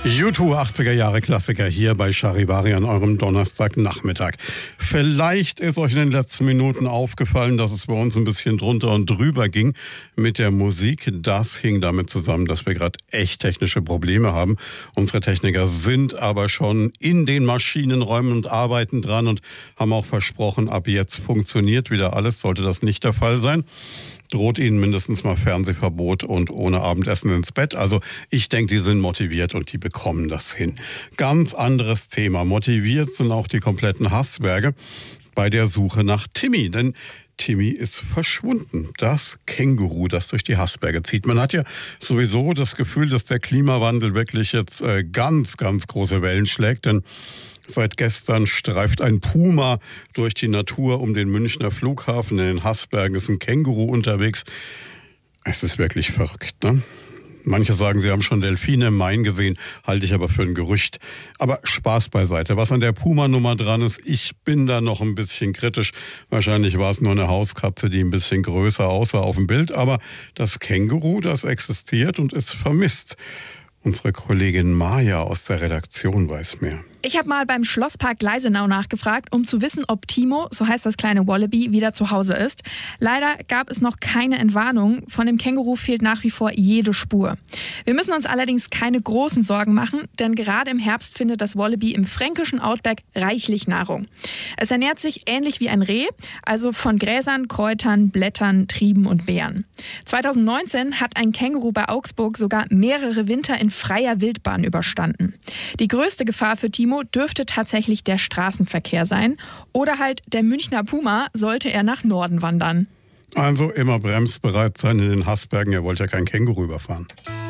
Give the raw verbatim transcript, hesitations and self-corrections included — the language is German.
U zwei achtziger Jahre Klassiker hier bei Charivari an eurem Donnerstagnachmittag. Vielleicht ist euch in den letzten Minuten aufgefallen, dass es bei uns ein bisschen drunter und drüber ging mit der Musik. Das hing damit zusammen, dass wir gerade echt technische Probleme haben. Unsere Techniker sind aber schon in den Maschinenräumen und arbeiten dran und haben auch versprochen, ab jetzt funktioniert wieder alles. Sollte das nicht der Fall sein, droht ihnen mindestens mal Fernsehverbot und ohne Abendessen ins Bett. Also ich denke, die sind motiviert und die bekommen das hin. Ganz anderes Thema. Motiviert sind auch die kompletten Haßberge bei der Suche nach Timmy. Denn Timmy ist verschwunden. Das Känguru, das durch die Haßberge zieht. Man hat ja sowieso das Gefühl, dass der Klimawandel wirklich jetzt äh, ganz, ganz große Wellen schlägt. Denn seit gestern streift ein Puma durch die Natur um den Münchner Flughafen. In den Haßbergen ist ein Känguru unterwegs. Es ist wirklich verrückt, ne? Manche sagen, sie haben schon Delfine im Main gesehen, halte ich aber für ein Gerücht. Aber Spaß beiseite. Was an der Puma-Nummer dran ist, ich bin da noch ein bisschen kritisch. Wahrscheinlich war es nur eine Hauskatze, die ein bisschen größer aussah auf dem Bild. Aber das Känguru, das existiert und ist vermisst. Unsere Kollegin Maja aus der Redaktion weiß mehr. Ich habe mal beim Schlosspark Gleisenau nachgefragt, um zu wissen, ob Timo, so heißt das kleine Wallaby, wieder zu Hause ist. Leider gab es noch keine Entwarnung. Von dem Känguru fehlt nach wie vor jede Spur. Wir müssen uns allerdings keine großen Sorgen machen, denn gerade im Herbst findet das Wallaby im fränkischen Outback reichlich Nahrung. Es ernährt sich ähnlich wie ein Reh, also von Gräsern, Kräutern, Blättern, Trieben und Beeren. zweitausendneunzehn hat ein Känguru bei Augsburg sogar mehrere Winter in freier Wildbahn überstanden. Die größte Gefahr für Timo dürfte tatsächlich der Straßenverkehr sein oder halt der Münchner Puma, sollte er nach Norden wandern. Also immer bremsbereit sein in den Haßbergen, ihr wollt ja kein Känguru überfahren.